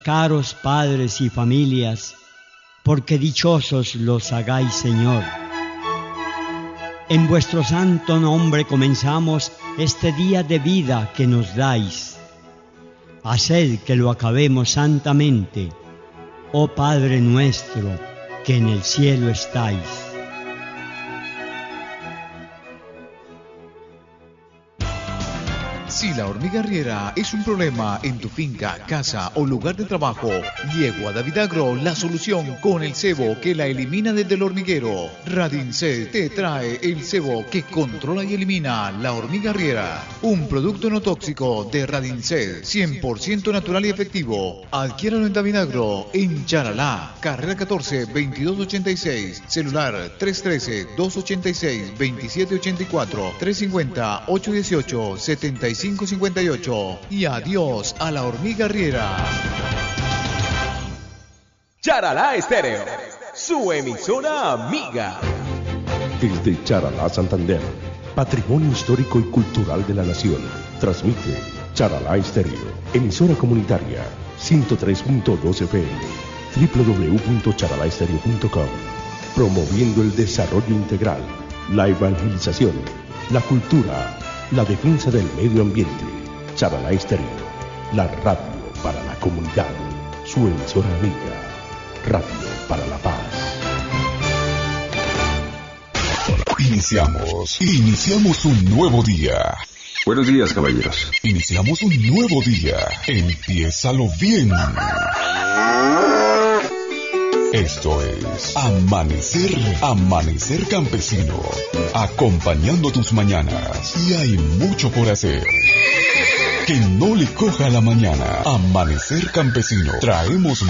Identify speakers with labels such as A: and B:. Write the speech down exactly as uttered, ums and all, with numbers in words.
A: caros padres y familias, porque dichosos los hagáis, Señor. En vuestro santo nombre comenzamos este día de vida que nos dais. Haced que lo acabemos santamente, oh Padre nuestro, que en el cielo estáis.
B: Si la hormiga arriera es un problema en tu finca, casa o lugar de trabajo, llegó a David Agro la solución con el cebo que la elimina desde el hormiguero. Radincel te trae el cebo que controla y elimina la hormiga arriera. Un producto no tóxico de Radincel, cien por ciento natural y efectivo. Adquiéralo en David Agro, en Charalá, carrera catorce, veintidós ochenta y seis, celular tres uno tres, dos ocho seis, dos siete ocho cuatro, tres cinco cero, ocho uno ocho, siete cinco cinco ocho y adiós a la hormiga arriera.
C: Charalá Estéreo, su emisora amiga.
D: Desde Charalá, Santander, patrimonio histórico y cultural de la nación, transmite Charalá Estéreo, emisora comunitaria, ciento tres punto dos F M, doble u doble u doble u punto charalá estéreo punto com, promoviendo el desarrollo integral, la evangelización, la cultura, la defensa del medio ambiente. Charalá Estéreo, la radio para la comunidad, su emisora amiga, radio para la paz.
E: Iniciamos, iniciamos un nuevo día.
F: Buenos días, caballeros.
E: Iniciamos un nuevo día. Empiézalo bien. Esto es Amanecer, Amanecer Campesino, acompañando tus mañanas. Y hay mucho por hacer. Que no le coja la mañana. Amanecer Campesino. Traemos